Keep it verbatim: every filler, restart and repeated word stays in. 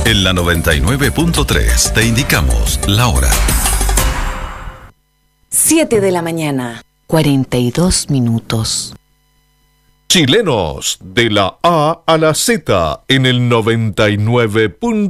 En la noventa y nueve punto tres te indicamos la hora. siete de la mañana, cuarenta y dos minutos. Chilenos, de la A a la Z, en el noventa y nueve punto tres.